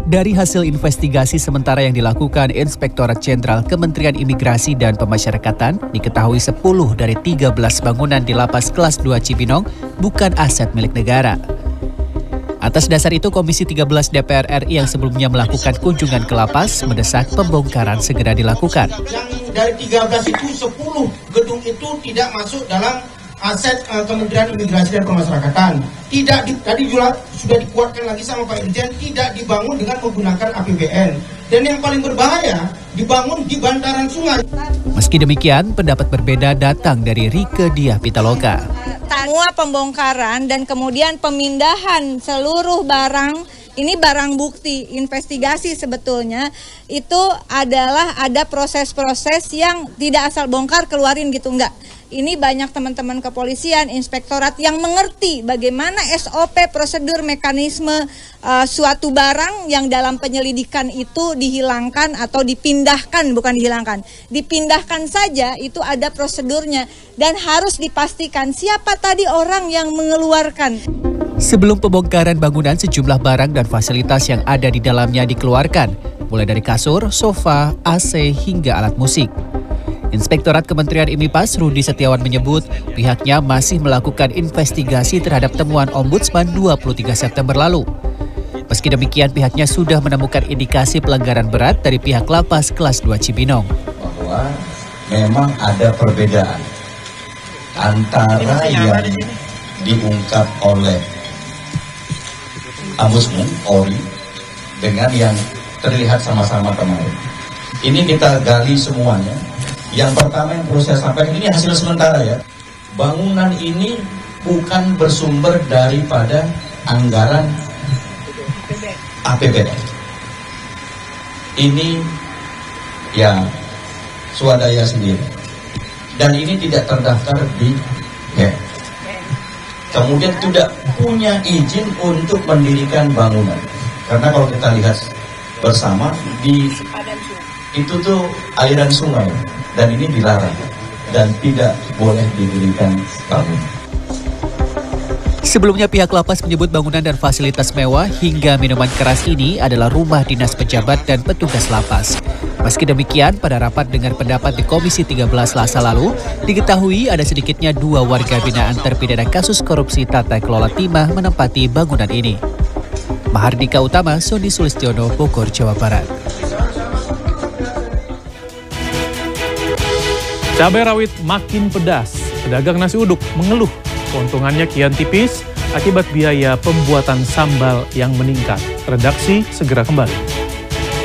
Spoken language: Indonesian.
Dari hasil investigasi sementara yang dilakukan Inspektorat Jenderal Kementerian Imigrasi dan Pemasyarakatan, diketahui 10 dari 13 bangunan di Lapas Kelas 2 Cibinong bukan aset milik negara. Atas dasar itu, Komisi 13 DPR RI yang sebelumnya melakukan kunjungan ke lapas mendesak pembongkaran segera dilakukan. Yang dari 13 itu 10 gedung itu tidak masuk dalam aset Kementerian Imigrasi dan Pemasyarakatan. Tadi juga sudah dikuatkan lagi sama Pak Irjen, tidak dibangun dengan menggunakan APBN. Dan yang paling berbahaya, dibangun di bantaran sungai. Meski demikian, pendapat berbeda datang dari Rieke Diah Pitaloka. Semua pembongkaran dan kemudian pemindahan seluruh barang, ini barang bukti, investigasi sebetulnya, itu adalah ada proses-proses yang tidak asal bongkar keluarin gitu, enggak. Ini banyak teman-teman kepolisian, inspektorat yang mengerti bagaimana SOP, prosedur, mekanisme suatu barang yang dalam penyelidikan itu dihilangkan atau dipindahkan, bukan dihilangkan. Dipindahkan saja itu ada prosedurnya dan harus dipastikan siapa tadi orang yang mengeluarkan. Sebelum pembongkaran bangunan, sejumlah barang dan fasilitas yang ada di dalamnya dikeluarkan, mulai dari kasur, sofa, AC, hingga alat musik. Inspektorat Kementerian IMIPAS Rudi Setiawan menyebut pihaknya masih melakukan investigasi terhadap temuan Ombudsman 23 September lalu. Meski demikian, pihaknya sudah menemukan indikasi pelanggaran berat dari pihak Lapas Kelas 2 Cibinong. Bahwa memang ada perbedaan antara yang diungkap oleh Ombudsman Polri dengan yang terlihat sama-sama kemarin. Ini kita gali semuanya. Yang pertama yang perlu saya sampaikan, ini hasil sementara ya. Bangunan ini bukan bersumber daripada anggaran APBN. Ini ya swadaya sendiri. Dan ini tidak terdaftar di BEN. Kemudian tidak punya izin untuk mendirikan bangunan. Karena kalau kita lihat bersama, itu tuh aliran sungai. Dan ini dilarang dan tidak boleh didirikan bangunan. Sebelumnya pihak lapas menyebut bangunan dan fasilitas mewah hingga minuman keras ini adalah rumah dinas pejabat dan petugas lapas. Meski demikian, pada rapat dengar pendapat di Komisi 13 Selasa lalu, diketahui ada sedikitnya 2 warga binaan terpidana kasus korupsi tata kelola timah menempati bangunan ini. Mahardika Utama, Sony Sulistiono, Bogor, Jawa Barat. Cabai rawit makin pedas, pedagang nasi uduk mengeluh keuntungannya kian tipis akibat biaya pembuatan sambal yang meningkat. Redaksi segera kembali.